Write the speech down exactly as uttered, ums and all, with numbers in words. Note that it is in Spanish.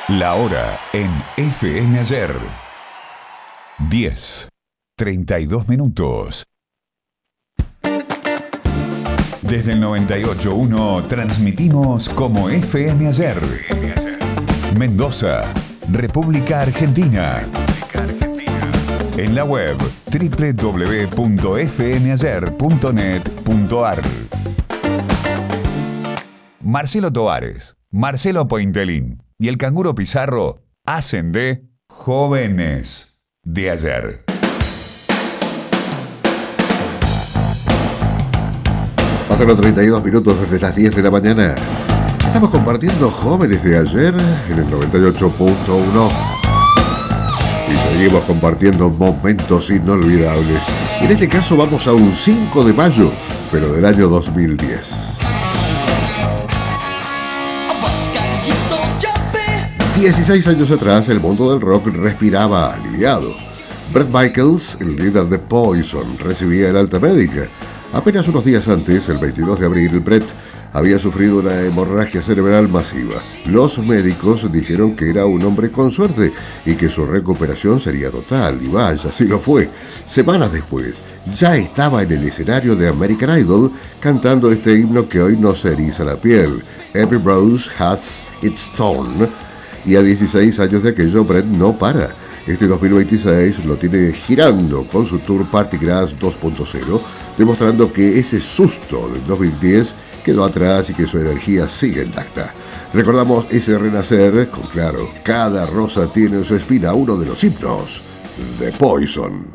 La hora en F M Ayer. diez, treinta y dos minutos. Desde el noventa y ocho punto uno transmitimos como F M Ayer. Mendoza, República Argentina. En la web doble u doble u doble u punto f m ayer punto net punto a r. Marcelo Tovares, Marcelo Pointelín y el Canguro Pizarro hacen de Jóvenes de Ayer. Pasaron treinta y dos minutos desde las diez de la mañana. Estamos compartiendo Jóvenes de Ayer en el noventa y ocho punto uno. Y seguimos compartiendo momentos inolvidables. En este caso vamos a un cinco de mayo, pero del año dos mil diez. dieciséis años atrás, el mundo del rock respiraba aliviado. Bret Michaels, el líder de Poison, recibía el alta médica. Apenas unos días antes, el veintidós de abril, Bret había sufrido una hemorragia cerebral masiva. Los médicos dijeron que era un hombre con suerte y que su recuperación sería total, y vaya, así lo fue. Semanas después, ya estaba en el escenario de American Idol cantando este himno que hoy nos eriza la piel, Every Rose Has Its Thorn. Y a dieciséis años de aquello, Bret no para. Este dos mil veintiséis lo tiene girando con su tour Partygrass dos punto cero, demostrando que ese susto del dos mil diez quedó atrás y que su energía sigue intacta. Recordamos ese renacer con, claro, Cada rosa tiene su espina, uno de los himnos de Poison.